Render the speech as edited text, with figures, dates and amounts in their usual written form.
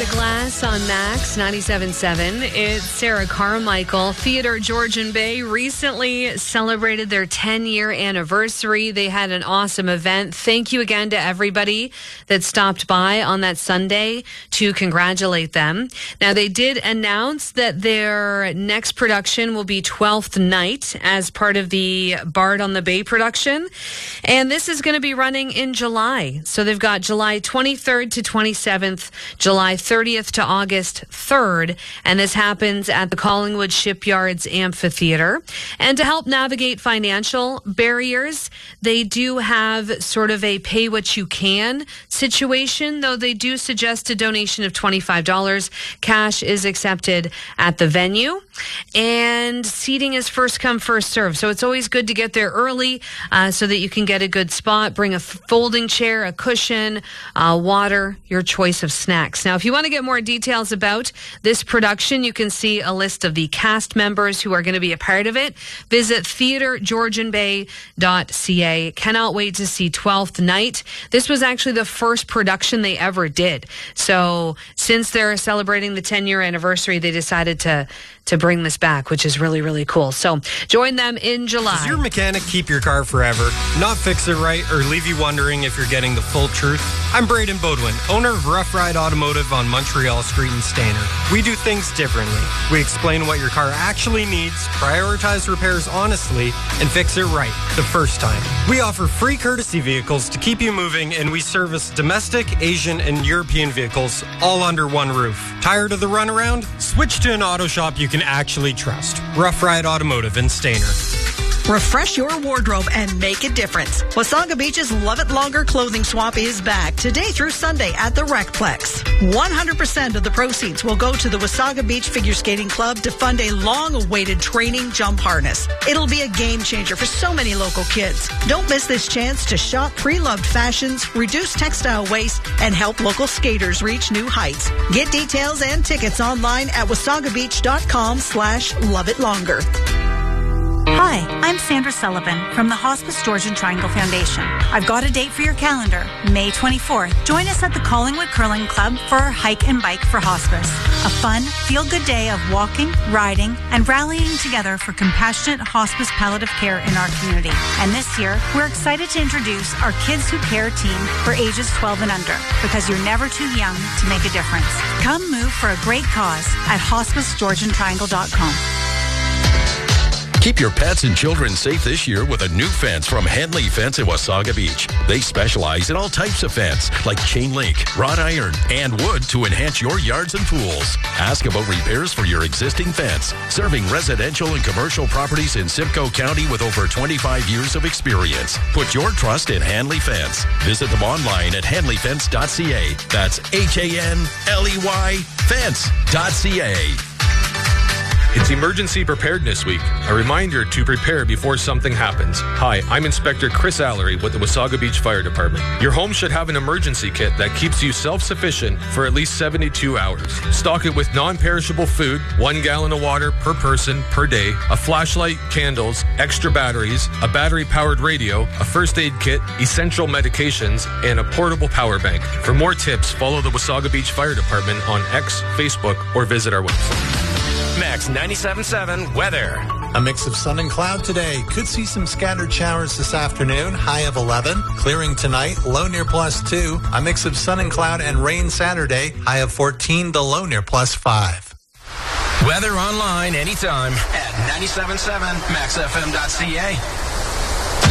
Florida Glass on Max 97.7. It's Sarah Carmichael. Theater Georgian Bay recently celebrated their 10-year anniversary. They had an awesome event. Thank you again to everybody that stopped by on that Sunday to congratulate them. Now, they did announce that their next production will be 12th Night as part of the Bard on the Bay production. And this is going to be running in July. So they've got July 23rd to 27th, July 30th to August 3rd, and this happens at the Collingwood Shipyards Amphitheater. And to help navigate financial barriers, they do have sort of a pay what you can situation, though they do suggest a donation of $25. Cash is accepted at the venue, and seating is first come, first serve. So it's always good to get there early so that you can get a good spot. Bring a folding chair, a cushion, water, your choice of snacks. Now, if you want to get more details about this production, you can see a list of the cast members who are going to be a part of it. Visit theatergeorgianbay.ca. Cannot wait to see 12th Night. This was actually the first production they ever did. So since they're celebrating the 10-year anniversary, they decided to bring this back, which is really, really cool. So join them in July. Does your mechanic keep your car forever, not fix it right, or leave you wondering if you're getting the full truth? I'm Braden Bodwin, owner of Rough Ride Automotive on Montreal Street in Stayner. We do things differently. We explain what your car actually needs, prioritize repairs honestly, and fix it right the first time. We offer free courtesy vehicles to keep you moving, and we service domestic, Asian, and European vehicles all under one roof. Tired of the runaround? Switch to an auto shop you can actually trust. Rough Ride Automotive in Stayner. Refresh your wardrobe and make a difference. Wasaga Beach's Love It Longer clothing swap is back today through Sunday at the Recplex. 100% of the proceeds will go to the Wasaga Beach Figure Skating Club to fund a long-awaited training jump harness. It'll be a game changer for so many local kids. Don't miss this chance to shop pre-loved fashions, reduce textile waste, and help local skaters reach new heights. Get details and tickets online at wasagabeach.com/loveitlonger. Hi, I'm Sandra Sullivan from the Hospice Georgian Triangle Foundation. I've got a date for your calendar, May 24th. Join us at the Collingwood Curling Club for our Hike and Bike for Hospice. A fun, feel-good day of walking, riding, and rallying together for compassionate hospice palliative care in our community. And this year, we're excited to introduce our Kids Who Care team for ages 12 and under, because you're never too young to make a difference. Come move for a great cause at hospicegeorgiantriangle.com. Keep your pets and children safe this year with a new fence from Henley Fence at Wasaga Beach. They specialize in all types of fence, like chain link, wrought iron, and wood to enhance your yards and pools. Ask about repairs for your existing fence. Serving residential and commercial properties in Simcoe County with over 25 years of experience. Put your trust in Henley Fence. Visit them online at henleyfence.ca. That's HANLEY fence.ca. It's Emergency Preparedness Week, a reminder to prepare before something happens. Hi, I'm Inspector Chris Allery with the Wasaga Beach Fire Department. Your home should have an emergency kit that keeps you self-sufficient for at least 72 hours. Stock it with non-perishable food, 1 gallon of water per person per day, a flashlight, candles, extra batteries, a battery-powered radio, a first aid kit, essential medications, and a portable power bank. For more tips, follow the Wasaga Beach Fire Department on X, Facebook, or visit our website. Max 97.7 weather. A mix of sun and cloud today. Could see some scattered showers this afternoon. High of 11. Clearing tonight. Low near +2. A mix of sun and cloud and rain Saturday. High of 14. The low near +5. Weather online anytime at 97.7maxfm.ca.